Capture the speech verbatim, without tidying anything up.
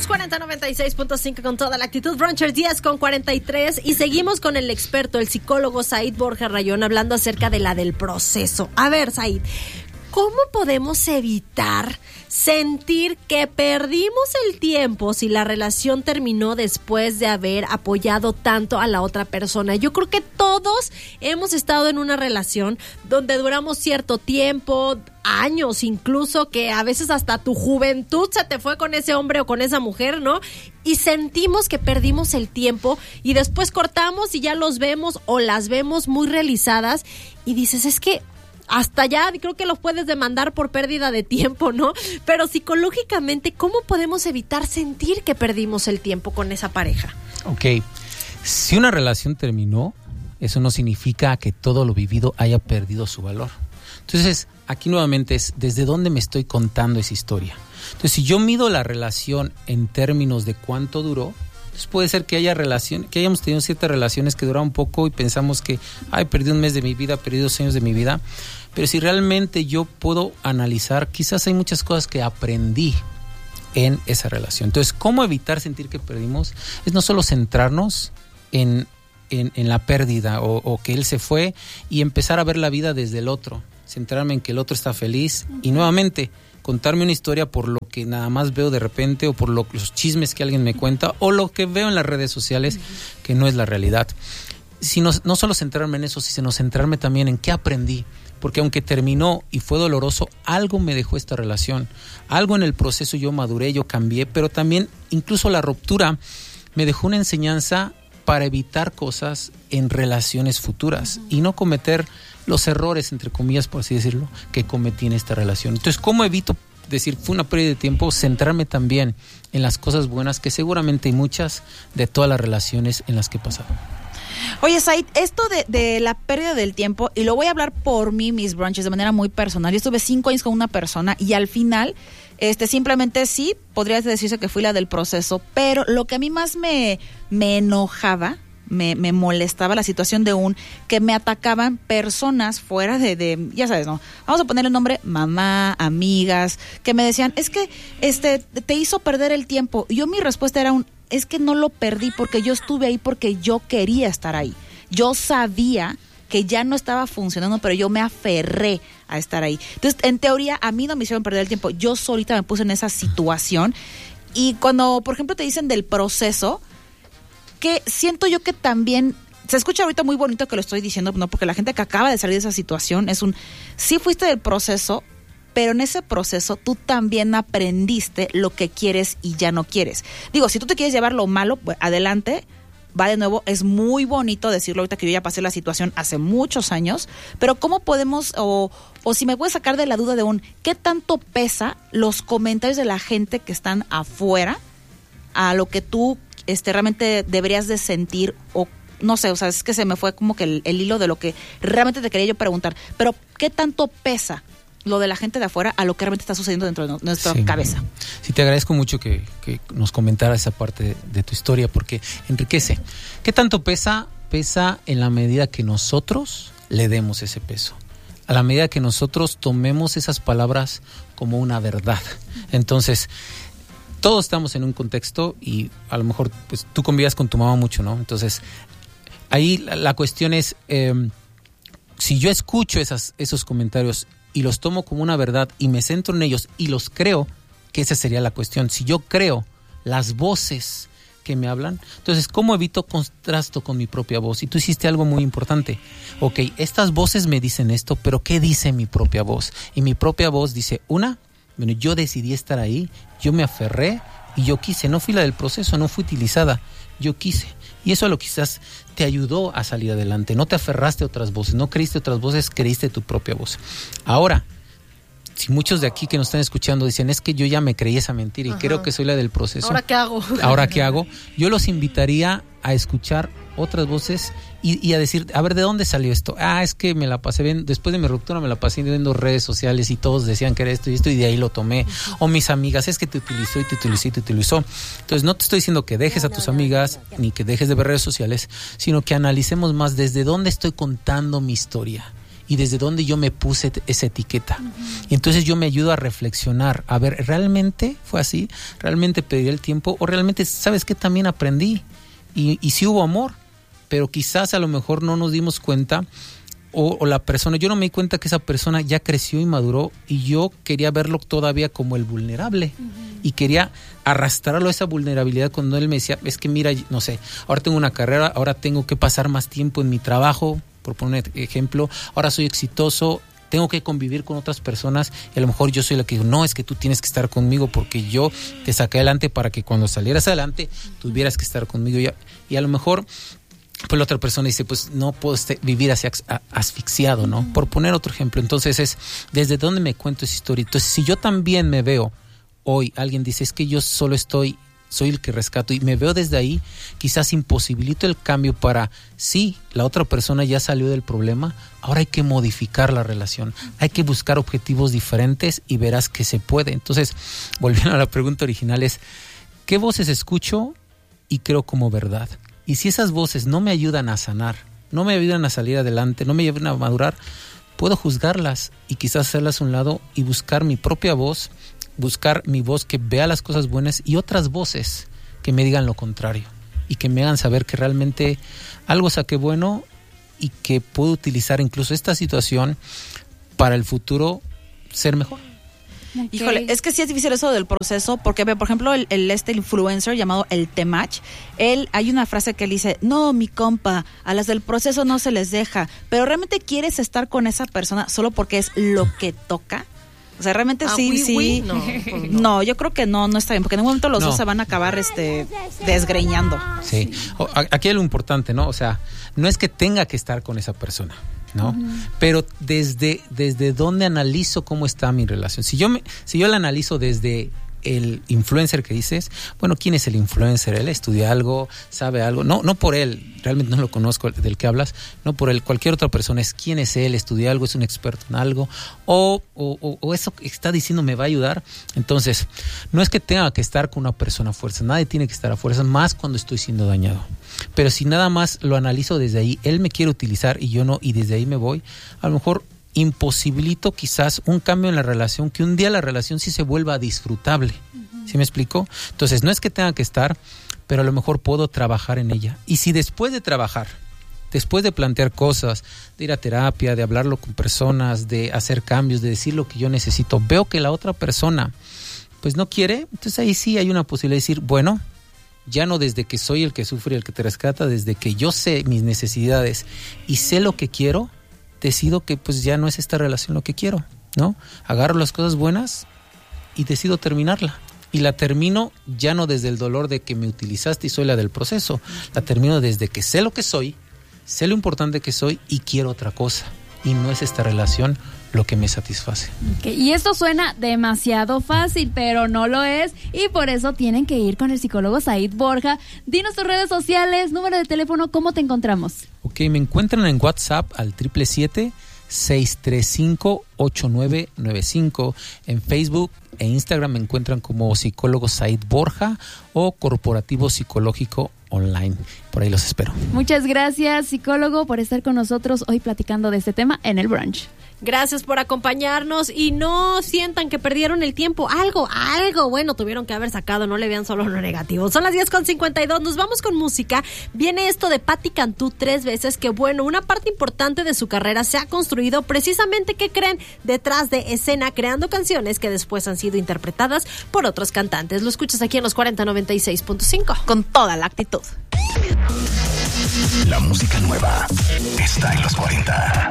cuarenta noventa y seis punto cinco con toda la actitud. Bruncher diez con cuarenta y tres. Y seguimos con el experto, el psicólogo Said Borja Rayón, hablando acerca de la del proceso. A ver, Said, ¿cómo podemos evitar sentir que perdimos el tiempo si la relación terminó después de haber apoyado tanto a la otra persona? Yo creo que todos hemos estado en una relación donde duramos cierto tiempo, años incluso, que a veces hasta tu juventud se te fue con ese hombre o con esa mujer, ¿no? Y sentimos que perdimos el tiempo y después cortamos y ya los vemos o las vemos muy realizadas y dices, es que hasta ya creo que los puedes demandar por pérdida de tiempo, ¿no? Pero psicológicamente, ¿cómo podemos evitar sentir que perdimos el tiempo con esa pareja? Ok, si una relación terminó, eso no significa que todo lo vivido haya perdido su valor. Entonces, aquí nuevamente es desde dónde me estoy contando esa historia. Entonces, si yo mido la relación en términos de cuánto duró, entonces puede ser que haya relación, que hayamos tenido ciertas relaciones que duraron poco y pensamos que, ay, perdí un mes de mi vida, perdí dos años de mi vida. Pero si realmente yo puedo analizar, quizás hay muchas cosas que aprendí en esa relación. Entonces, ¿cómo evitar sentir que perdimos? Es no solo centrarnos en, en, en la pérdida o, o que él se fue y empezar a ver la vida desde el otro. Centrarme en que el otro está feliz y nuevamente contarme una historia por lo que nada más veo de repente o por lo, los chismes que alguien me cuenta o lo que veo en las redes sociales, uh-huh, que no es la realidad. Sino, no solo centrarme en eso, sino centrarme también en qué aprendí. Porque aunque terminó y fue doloroso, algo me dejó esta relación. Algo en el proceso yo maduré, yo cambié, pero también incluso la ruptura me dejó una enseñanza para evitar cosas en relaciones futuras, uh-huh, y no cometer los errores, entre comillas, por así decirlo, que cometí en esta relación. Entonces, ¿cómo evito decir fue una pérdida de tiempo? Centrarme también en las cosas buenas, que seguramente hay muchas de todas las relaciones en las que he pasado. Oye, Said, esto de, de la pérdida del tiempo, y lo voy a hablar por mí, mis brunches, de manera muy personal. Yo estuve cinco años con una persona y al final, este, simplemente sí, podría decirse que fui la del proceso, pero lo que a mí más me, me enojaba, me, me molestaba la situación de un, que me atacaban personas fuera de, de, ya sabes, ¿no? Vamos a poner el nombre, mamá, amigas, que me decían, es que este te hizo perder el tiempo. Y yo mi respuesta era un, es que no lo perdí porque yo estuve ahí porque yo quería estar ahí. Yo sabía que ya no estaba funcionando, pero yo me aferré a estar ahí. Entonces, en teoría, a mí no me hicieron perder el tiempo. Yo solita me puse en esa situación. Y cuando, por ejemplo, te dicen del proceso, que siento yo que también, se escucha ahorita muy bonito que lo estoy diciendo, no, porque la gente que acaba de salir de esa situación es un, sí fuiste del proceso, pero en ese proceso tú también aprendiste lo que quieres y ya no quieres. Digo, si tú te quieres llevar lo malo, pues adelante, va de nuevo, es muy bonito decirlo ahorita que yo ya pasé la situación hace muchos años, pero ¿cómo podemos, o, o si me puedes sacar de la duda de un, qué tanto pesa los comentarios de la gente que están afuera a lo que tú este, realmente deberías de sentir o no sé, o sea, es que se me fue como que el, el hilo de lo que realmente te quería yo preguntar, pero ¿qué tanto pesa lo de la gente de afuera a lo que realmente está sucediendo dentro de nuestra sí. cabeza? Sí, te agradezco mucho que, que nos comentaras esa parte de, de tu historia porque enriquece. ¿Qué tanto pesa? Pesa en la medida que nosotros le demos ese peso, a la medida que nosotros tomemos esas palabras como una verdad. Entonces, todos estamos en un contexto y a lo mejor pues tú convivías con tu mamá mucho, ¿no? Entonces, ahí la, la cuestión es, eh, si yo escucho esas, esos comentarios y los tomo como una verdad y me centro en ellos y los creo, que esa sería la cuestión. Si yo creo las voces que me hablan, entonces, ¿cómo evito contrasto con mi propia voz? Y tú hiciste algo muy importante. Ok, estas voces me dicen esto, pero ¿qué dice mi propia voz? Y mi propia voz dice, una, bueno, yo decidí estar ahí, yo me aferré y yo quise. No fui la del proceso, no fui utilizada, yo quise. Y eso a lo quizás te ayudó a salir adelante. No te aferraste a otras voces, no creíste otras voces, creíste tu propia voz. Ahora, si muchos de aquí que nos están escuchando dicen, es que yo ya me creí esa mentira y Ajá. creo que soy la del proceso. ¿Ahora qué hago? ¿Ahora qué hago? Yo los invitaría a escuchar otras voces y, y a decir, a ver, ¿de dónde salió esto? Ah, es que me la pasé viendo, después de mi ruptura me la pasé viendo redes sociales y todos decían que era esto y esto y de ahí lo tomé. Uh-huh. O mis amigas, es que te utilizó y te utilizó y te utilizó. Entonces no te estoy diciendo que dejes no, a tus no, amigas no, no, no. ni que dejes de ver redes sociales, sino que analicemos más desde dónde estoy contando mi historia. y desde dónde yo me puse t- esa etiqueta. Uh-huh. Entonces yo me ayudo a reflexionar, a ver, ¿realmente fue así? ¿Realmente perdí el tiempo? ¿O realmente, sabes qué, también aprendí? Y, y sí hubo amor, pero quizás a lo mejor no nos dimos cuenta, o, o la persona, yo no me di cuenta que esa persona ya creció y maduró, y yo quería verlo todavía como el vulnerable, uh-huh. y quería arrastrarlo a esa vulnerabilidad cuando él me decía, es que mira, no sé, ahora tengo una carrera, ahora tengo que pasar más tiempo en mi trabajo, por poner ejemplo, ahora soy exitoso, tengo que convivir con otras personas, y a lo mejor yo soy la que digo, no, es que tú tienes que estar conmigo porque yo te saqué adelante para que cuando salieras adelante tuvieras que estar conmigo. Y a, y a lo mejor pues la otra persona dice, pues no puedo este, vivir así asfixiado, ¿no? Uh-huh. Por poner otro ejemplo. Entonces es, ¿desde dónde me cuento esa historia? Entonces, si yo también me veo hoy, alguien dice, es que yo solo estoy, soy el que rescato, y me veo desde ahí, quizás imposibilito el cambio para, sí, la otra persona ya salió del problema, ahora hay que modificar la relación, hay que buscar objetivos diferentes y verás que se puede. Entonces, volviendo a la pregunta original es, ¿qué voces escucho y creo como verdad? Y si esas voces no me ayudan a sanar, no me ayudan a salir adelante, no me ayudan a madurar, puedo juzgarlas y quizás hacerlas a un lado y buscar mi propia voz, buscar mi voz que vea las cosas buenas y otras voces que me digan lo contrario y que me hagan saber que realmente algo saqué bueno y que puedo utilizar incluso esta situación para el futuro ser mejor. Okay. Híjole, es que sí es difícil eso del proceso, porque por ejemplo el, el este influencer llamado el Temach, él, hay una frase que él dice, no, mi compa, a las del proceso no se les deja, pero ¿realmente quieres estar con esa persona solo porque es lo que toca? O sea, realmente ah, sí, oui, sí. Oui. No, pues no. no, yo creo que no, no está bien, porque en un momento los no. dos se van a acabar este desgreñando. Sí. O, aquí es lo importante, ¿no? O sea, no es que tenga que estar con esa persona, ¿no? Uh-huh. Pero desde, desde dónde analizo cómo está mi relación. Si yo me, si yo la analizo desde el influencer que dices, bueno, ¿quién es el influencer? ¿Él estudia algo? ¿Sabe algo? No, no por él, realmente no lo conozco del que hablas, no por él, cualquier otra persona es quién es él, estudia algo, es un experto en algo, o, o, o eso que está diciendo me va a ayudar. Entonces, no es que tenga que estar con una persona a fuerza, nadie tiene que estar a fuerza, más cuando estoy siendo dañado. Pero si nada más lo analizo desde ahí, él me quiere utilizar y yo no, y desde ahí me voy, a lo mejor imposibilito quizás un cambio en la relación, que un día la relación sí se vuelva disfrutable. Uh-huh. ¿Sí me explico? Entonces, no es que tenga que estar, pero a lo mejor puedo trabajar en ella. Y si después de trabajar, después de plantear cosas, de ir a terapia, de hablarlo con personas, de hacer cambios, de decir lo que yo necesito, veo que la otra persona pues no quiere, entonces ahí sí hay una posibilidad de decir, bueno, ya no desde que soy el que sufre y el que te rescata, desde que yo sé mis necesidades y sé lo que quiero, decido que pues ya no es esta relación lo que quiero, ¿no? Agarro las cosas buenas y decido terminarla. Y la termino ya no desde el dolor de que me utilizaste y soy la del proceso. La termino desde que sé lo que soy, sé lo importante que soy y quiero otra cosa. Y no es esta relación lo que me satisface. Okay. Y esto suena demasiado fácil, pero no lo es, y por eso tienen que ir con el psicólogo Said Borja. Dinos tus redes sociales, número de teléfono, ¿cómo te encontramos? Ok, me encuentran en WhatsApp al siete siete siete, seis tres cinco, ocho nueve nueve cinco. En Facebook e Instagram me encuentran como psicólogo Said Borja o Corporativo Psicológico Online. Por ahí los espero. Muchas gracias, psicólogo, por estar con nosotros hoy platicando de este tema en el brunch. Gracias por acompañarnos y no sientan que perdieron el tiempo. Algo, algo bueno tuvieron que haber sacado, no le vean solo lo negativo. Son las diez con cincuenta y dos, nos vamos con música. Viene esto de Patti Cantú, Tres Veces, que bueno, una parte importante de su carrera se ha construido precisamente, ¿qué creen? Detrás de escena, creando canciones que después han sido interpretadas por otros cantantes. Lo escuchas aquí en los cuarenta noventa y seis punto cinco. Con toda la actitud. La música nueva está en los cuarenta.